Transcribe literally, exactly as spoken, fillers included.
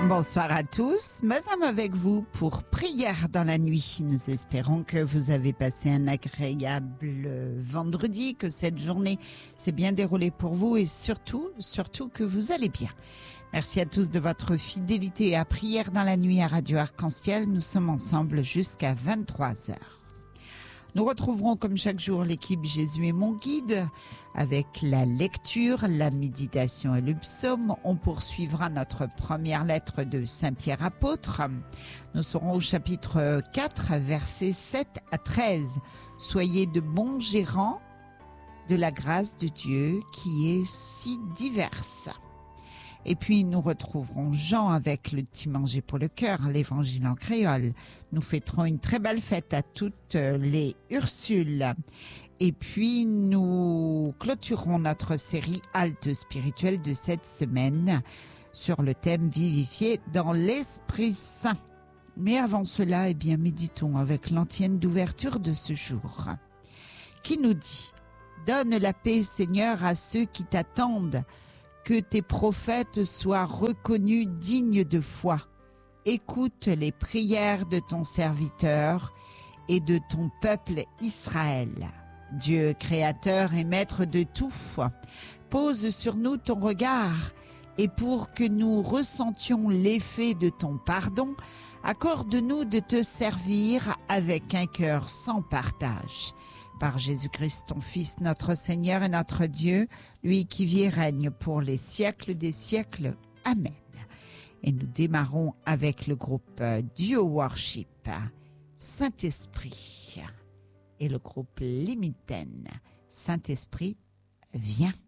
Bonsoir à tous, nous sommes avec vous pour Prière dans la nuit. Nous espérons que vous avez passé un agréable vendredi, que cette journée s'est bien déroulée pour vous et surtout, surtout que vous allez bien. Merci à tous de votre fidélité à Prière dans la nuit à Radio Arc-en-Ciel. Nous sommes ensemble jusqu'à vingt-trois heures. Nous retrouverons comme chaque jour l'équipe Jésus est mon guide avec la lecture, la méditation et le psaume. On poursuivra notre première lettre de Saint-Pierre apôtre. Nous serons au chapitre quatre, versets sept à treize. Soyez de bons gérants de la grâce de Dieu qui est si diverse. Et puis nous retrouverons Jean avec le petit manger pour le cœur, l'évangile en créole. Nous fêterons une très belle fête à toutes les Ursules. Et puis nous clôturerons notre série Halte spirituelle de cette semaine sur le thème vivifié dans l'Esprit Saint. Mais avant cela, eh bien, méditons avec l'antienne d'ouverture de ce jour, qui nous dit « Donne la paix, Seigneur, à ceux qui t'attendent. Que tes prophètes soient reconnus dignes de foi. Écoute les prières de ton serviteur et de ton peuple Israël. Dieu créateur et maître de tout, pose sur nous ton regard et pour que nous ressentions l'effet de ton pardon, accorde-nous de te servir avec un cœur sans partage. Par Jésus-Christ, ton Fils, notre Seigneur et notre Dieu, lui qui vit et règne pour les siècles des siècles. Amen. Et nous démarrons avec le groupe Duo Worship, Saint-Esprit, et le groupe Limiten, Saint-Esprit, viens.